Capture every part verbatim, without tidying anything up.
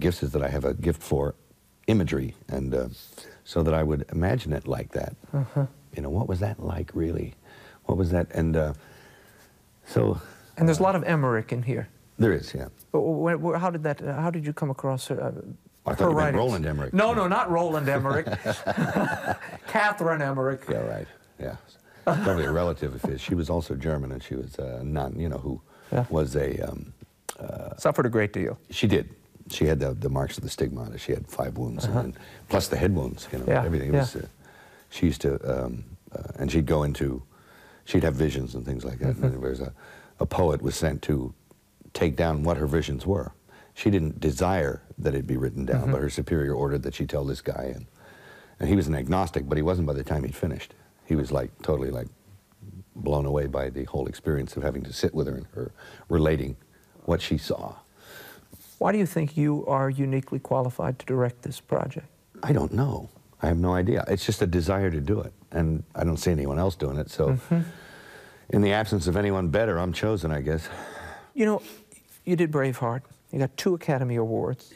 gifts is that I have a gift for imagery, and uh, so that I would imagine it like that. Uh-huh. You know, what was that like, really? What was that? And uh, so... And there's a lot of Emmerich in here. There is, yeah. But wh wh how did that, uh, how did you come across her, uh, I thought her you meant writings? Roland Emmerich. No, no, not Roland Emmerich. Catherine Emmerich. Yeah, right, yeah. Probably a relative of his. She was also German, and she was a nun, you know, who yeah. was a... Um, uh, Suffered a great deal. She did. She had the, the marks of the stigmata. She had five wounds, uh-huh. and then, plus the head wounds, you know, yeah. everything. It yeah. was, uh, she used to, um, uh, and she'd go into, she'd have visions and things like that. Mm-hmm. And there was a, a poet was sent to take down what her visions were. She didn't desire that it be written down, mm-hmm. but her superior ordered that she tell this guy. And, and he was an agnostic, but he wasn't by the time he'd finished. He was like totally like blown away by the whole experience of having to sit with her and her relating what she saw. Why do you think you are uniquely qualified to direct this project? I don't know. I have no idea. It's just a desire to do it, and I don't see anyone else doing it, so mm-hmm. in the absence of anyone better, I'm chosen, I guess. You know, you did Braveheart. You got two Academy Awards.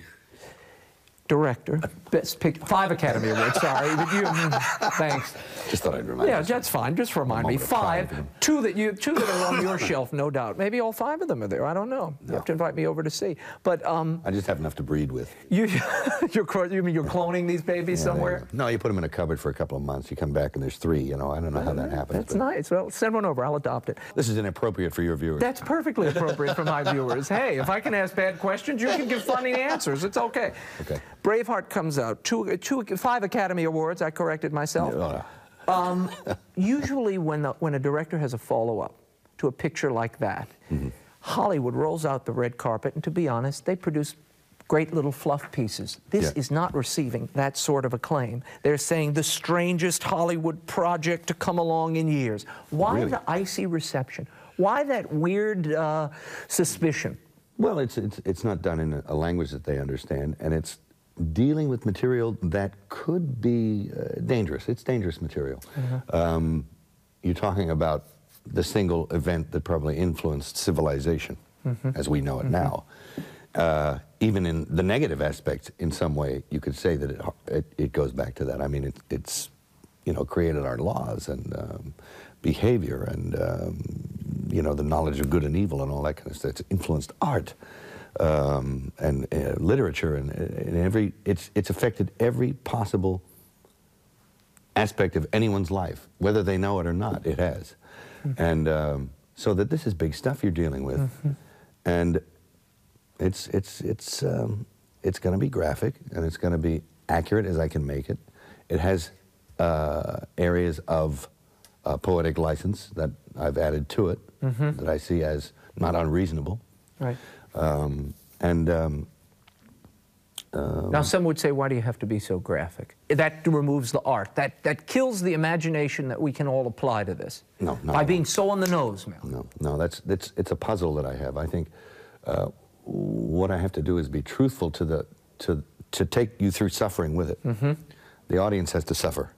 Director, best picture, five Academy Awards, sorry, but you, thanks. Just thought I'd remind you. Yeah, that's fine, just remind me. Five, two that, you, two that are on your shelf, no doubt. Maybe all five of them are there, I don't know. You no. have to invite me over to see. But, um... I just have enough to breed with. You, you're, you mean you're cloning these babies yeah, somewhere? No, you put them in a cupboard for a couple of months, you come back and there's three, you know, I don't know how that happens. That's nice, well, send one over, I'll adopt it. This is inappropriate for your viewers. That's perfectly appropriate for my viewers. Hey, if I can ask bad questions, you can give funny answers, it's okay. Okay. Braveheart comes out, two, two, five Academy Awards, I corrected myself. Yeah. Um, usually when, the, when a director has a follow-up to a picture like that, mm-hmm. Hollywood rolls out the red carpet, and to be honest, they produce great little fluff pieces. This yeah. is not receiving that sort of acclaim. They're saying the strangest Hollywood project to come along in years. Why really? the icy reception? Why that weird uh, suspicion? Well, it's, it's, it's not done in a language that they understand, and it's dealing with material that could be uh, dangerous. It's dangerous material. Mm-hmm. um, you're talking about the single event that probably influenced civilization mm-hmm. as we know it mm-hmm. now. Uh, even in the negative aspect, in some way, you could say that it, it, it goes back to that. I mean, it, it's, you know, created our laws and um, behavior and, um, you know, the knowledge of good and evil and all that kind of stuff. It's influenced art. Um, and uh, literature, and, and every it's it's affected every possible aspect of anyone's life, whether they know it or not. It has, mm-hmm. and um, so that this is big stuff you're dealing with, mm-hmm. and it's it's it's um, it's going to be graphic, and it's going to be accurate as I can make it. It has uh, areas of uh, poetic license that I've added to it mm-hmm. that I see as not unreasonable. Right. Um, and um, um, now some would say, why do you have to be so graphic? That removes the art. That that kills the imagination that we can all apply to this. No, no. By being so on the nose, Mel. No, no. That's that's it's a puzzle that I have. I think uh, what I have to do is be truthful to the to to take you through suffering with it. Mm-hmm. The audience has to suffer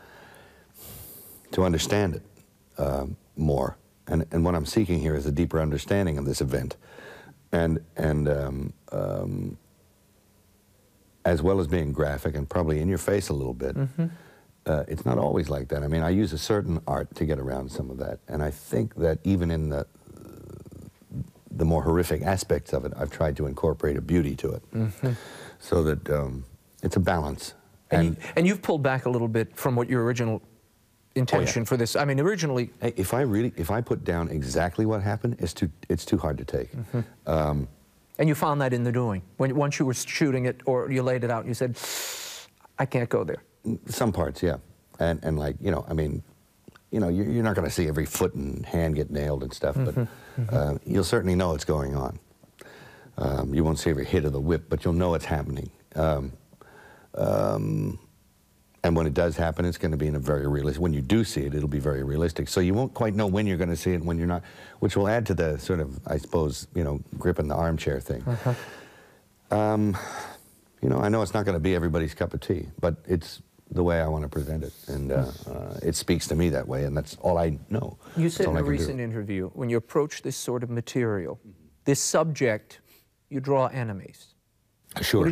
to understand it uh, more. And and what I'm seeking here is a deeper understanding of this event. And, and um, um, as well as being graphic and probably in your face a little bit, mm-hmm. uh, it's not always like that. I mean, I use a certain art to get around some of that. And I think that even in the, the more horrific aspects of it, I've tried to incorporate a beauty to it. Mm-hmm. So that um, it's a balance. And, and, you, and you've pulled back a little bit from what your original intention oh, yeah. for this. I mean, originally, hey, if I really, if I put down exactly what happened, it's too, it's too hard to take. Mm-hmm. um, and you found that in the doing when once you were shooting it, or you laid it out, and you said, "I can't go there." Some parts, yeah, and and like you know, I mean, you know, you're, you're not going to see every foot and hand get nailed and stuff, mm-hmm. but mm-hmm. Uh, you'll certainly know what's going on. Um, you won't see every hit of the whip, but you'll know it's happening. Um, um, And when it does happen, it's going to be in a very realistic, when you do see it, it'll be very realistic. So you won't quite know when you're going to see it and when you're not, which will add to the sort of, I suppose, you know, grip in the armchair thing. Uh-huh. um, you know, I know it's not going to be everybody's cup of tea, but it's the way I want to present it. And uh, uh, it speaks to me that way, and that's all I know. You said in a do. recent interview, when you approach this sort of material, this subject, you draw enemies. Sure.